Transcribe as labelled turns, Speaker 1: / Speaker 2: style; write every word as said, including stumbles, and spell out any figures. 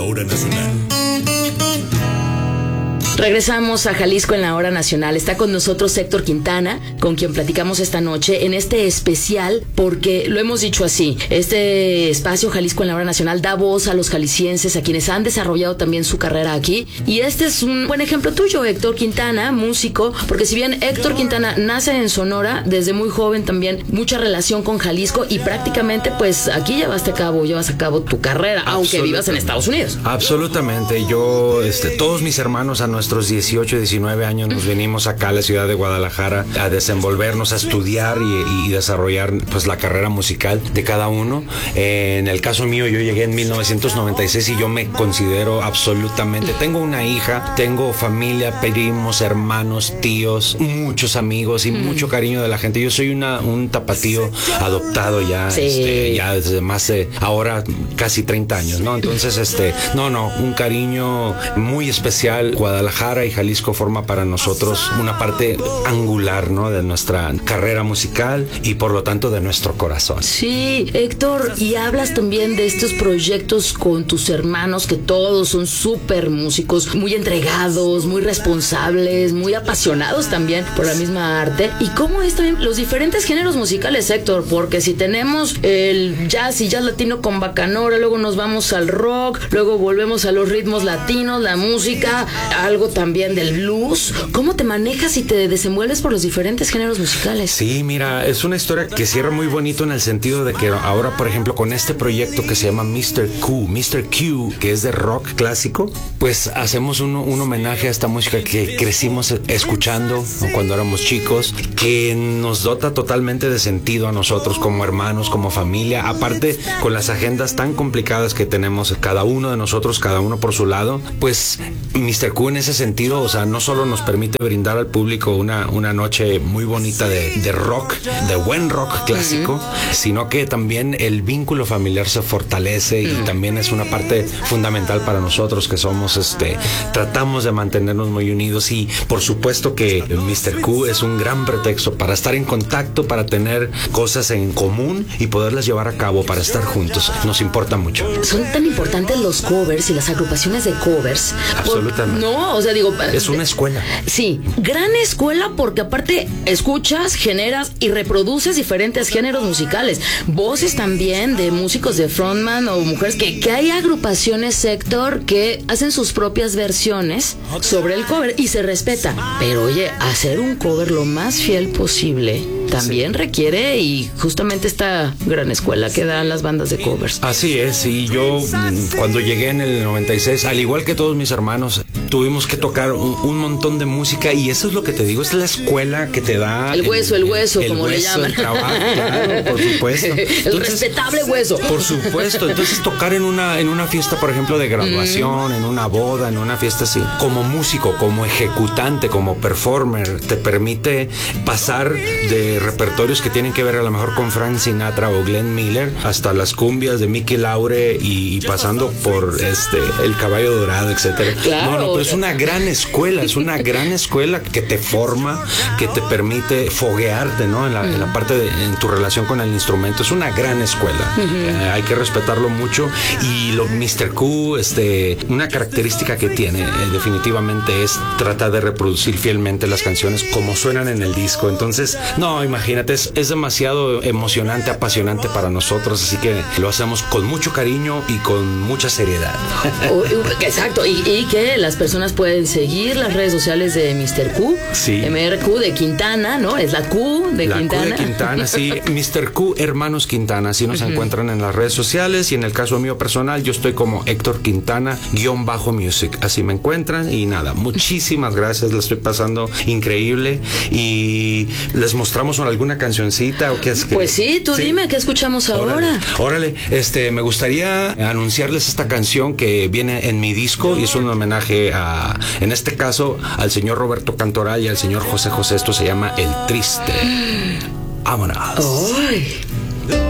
Speaker 1: Hora Nacional.
Speaker 2: Regresamos a Jalisco en la Hora Nacional. Está con nosotros Héctor Quintana, con quien platicamos esta noche en este especial, porque lo hemos dicho así, este espacio Jalisco en la Hora Nacional da voz a los jaliscienses, a quienes han desarrollado también su carrera aquí, y este es un buen ejemplo tuyo, Héctor Quintana, músico, porque si bien Héctor Quintana nace en Sonora, desde muy joven también mucha relación con Jalisco, y prácticamente pues aquí llevaste a cabo, llevas a cabo tu carrera, aunque vivas en Estados Unidos.
Speaker 3: Absolutamente, yo, este, todos mis hermanos a nuestros dieciocho, diecinueve años nos venimos acá a la ciudad de Guadalajara a desenvolvernos, a estudiar y, y desarrollar pues la carrera musical de cada uno. Eh, en el caso mío, yo llegué en mil novecientos noventa y seis y yo me considero absolutamente, tengo una hija, tengo familia, primos, hermanos, tíos, muchos amigos y mm. mucho cariño de la gente. Yo soy una, un tapatío adoptado ya, sí. este, ya desde más de ahora casi treinta años, ¿no? Entonces, este, no, no, un cariño muy especial. Guadalajara y Jalisco forma para nosotros una parte angular, ¿no?, de nuestra carrera musical y por lo tanto de nuestro corazón.
Speaker 2: Sí, Héctor, y hablas también de estos proyectos con tus hermanos, que todos son súper músicos, muy entregados, muy responsables, muy apasionados también por la misma arte. ¿Y cómo es también los diferentes géneros musicales, Héctor? Porque si tenemos el jazz y jazz latino con bacanora, luego nos vamos al rock, luego volvemos a los ritmos latinos, la música, algo también del blues. ¿Cómo te manejas y te desenvuelves por los diferentes géneros musicales?
Speaker 3: Sí, mira, es una historia que cierra muy bonito en el sentido de que ahora, por ejemplo, con este proyecto que se llama mister Q, mister Q, que es de rock clásico, pues hacemos un, un homenaje a esta música que crecimos escuchando cuando éramos chicos, que nos dota totalmente de sentido a nosotros como hermanos, como familia, aparte con las agendas tan complicadas que tenemos cada uno de nosotros, cada uno por su lado, pues mister Q en ese sentido, o sea, no solo nos permite brindar al público una, una noche muy bonita de, de rock, de buen rock clásico, uh-huh. sino que también el vínculo familiar se fortalece y uh-huh. también es una parte fundamental para nosotros que somos, este, tratamos de mantenernos muy unidos y por supuesto que mister Q es un gran pretexto para estar en contacto, para tener cosas en común y poderlas llevar a cabo, para estar juntos. Nos importa mucho.
Speaker 2: Son tan importantes los covers y las agrupaciones de covers.
Speaker 3: Absolutamente.
Speaker 2: Por, no, o sea, digo,
Speaker 3: es una escuela.
Speaker 2: Sí, gran escuela porque aparte escuchas, generas y reproduces diferentes géneros musicales. Voces también de músicos de frontman o mujeres, que, que hay agrupaciones, Héctor, que hacen sus propias versiones sobre el cover y se respeta. Pero oye, hacer un cover lo más fiel posible también sí. requiere, y justamente esta gran escuela que dan las bandas de covers.
Speaker 3: Así es, y yo cuando llegué en el noventa y seis, al igual que todos mis hermanos, tuvimos que tocar un, un montón de música, y eso es lo que te digo, es la escuela que te da
Speaker 2: el hueso, el, el hueso, el como hueso, le llaman.
Speaker 3: El trabajo, claro, por supuesto. Entonces,
Speaker 2: el respetable hueso.
Speaker 3: Por supuesto, entonces tocar en una, en una fiesta, por ejemplo, de graduación, mm. en una boda, en una fiesta así, como músico, como ejecutante, como performer, te permite pasar de repertorios que tienen que ver a lo mejor con Frank Sinatra o Glenn Miller, hasta las cumbias de Mickey Laure y, y pasando por este El Caballo Dorado, etcétera.
Speaker 2: Claro.
Speaker 3: No, no, pero es una gran escuela, es una gran escuela que te forma, que te permite foguearte, ¿no? En la, uh-huh. en la parte de en tu relación con el instrumento. Es una gran escuela. Uh-huh. Eh, hay que respetarlo mucho. Y lo mister Q, este, una característica que tiene eh, definitivamente es tratar de reproducir fielmente las canciones como suenan en el disco. Entonces, no, imagínate, es, es demasiado emocionante, apasionante para nosotros, así que lo hacemos con mucho cariño y con mucha seriedad.
Speaker 2: Oh, exacto, y, y que las personas pueden seguir las redes sociales de mister Q,
Speaker 3: sí.
Speaker 2: M R Q de Quintana, ¿no? Es la Q de
Speaker 3: la
Speaker 2: Quintana.
Speaker 3: Q de Quintana, sí. mister Q Hermanos Quintana, así nos uh-huh. encuentran en las redes sociales, y en el caso mío personal, yo estoy como Héctor Quintana, guión bajo music, así me encuentran, y nada, muchísimas gracias, la estoy pasando increíble, y les mostramos alguna cancioncita o qué es que...
Speaker 2: Pues sí, tú sí. dime, ¿qué escuchamos ahora?
Speaker 3: Órale, órale, este, me gustaría anunciarles esta canción que viene en mi disco, y es un homenaje a, en este caso, al señor Roberto Cantoral y al señor José José. Esto se llama El Triste. Vámonos.
Speaker 2: ¡Ay!